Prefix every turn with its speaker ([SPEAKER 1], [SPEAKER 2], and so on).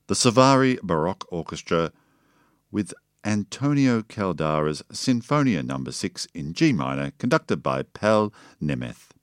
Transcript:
[SPEAKER 1] the Savari Baroque Orchestra with Antonio Caldara's Sinfonia No. 6 in G minor, conducted by Pell Nemeth.